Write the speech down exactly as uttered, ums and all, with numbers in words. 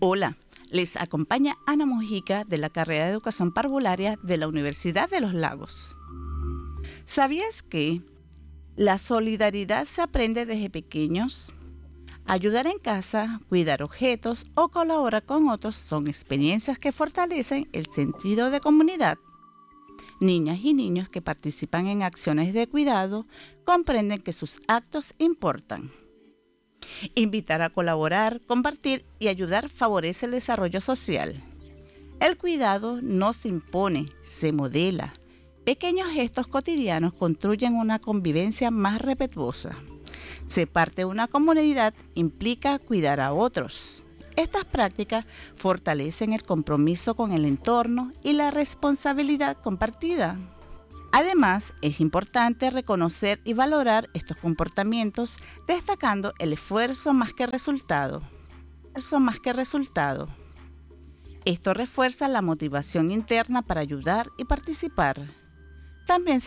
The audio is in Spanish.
Hola, les acompaña Ana Mojica de la carrera de Educación Parvularia de la Universidad de Los Lagos. ¿Sabías que la solidaridad se aprende desde pequeños? Ayudar en casa, cuidar objetos o colaborar con otros son experiencias que fortalecen el sentido de comunidad. Niñas y niños que participan en acciones de cuidado comprenden que sus actos importan. Invitar a colaborar, compartir y ayudar favorece el desarrollo social. El cuidado no se impone, se modela. Pequeños gestos cotidianos construyen una convivencia más respetuosa. Ser parte de una comunidad implica cuidar a otros. Estas prácticas fortalecen el compromiso con el entorno y la responsabilidad compartida. Además, es importante reconocer y valorar estos comportamientos, destacando el esfuerzo más que resultado. Esfuerzo más que resultado. Esto refuerza la motivación interna para ayudar y participar. También